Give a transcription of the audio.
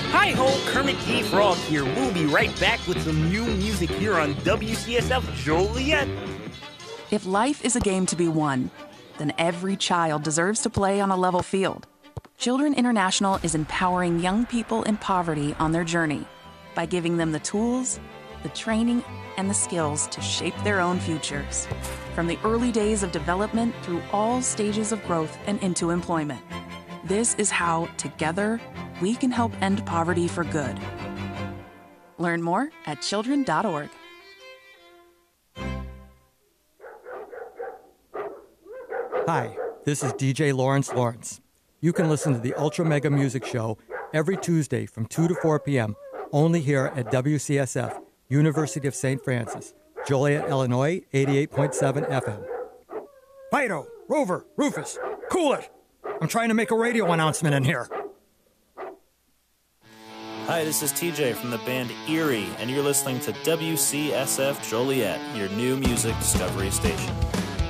Hi-ho, Kermit G. Frog here. We'll be right back with some new music here on WCSF Joliet. If life is a game to be won, then every child deserves to play on a level field. Children International is empowering young people in poverty on their journey by giving them the tools, the training, and the skills to shape their own futures, from the early days of development through all stages of growth and into employment. This is how, together, we can help end poverty for good. Learn more at children.org. Hi, this is DJ Lawrence. You can listen to the Ultra Mega Music Show every Tuesday from 2 to 4 p.m. only here at WCSF, University of St. Francis, Joliet, Illinois, 88.7 FM. Fido, Rover, Rufus, cool it! I'm trying to make a radio announcement in here. Hi, this is TJ from the band Erie, and you're listening to WCSF Joliet, your new music discovery station.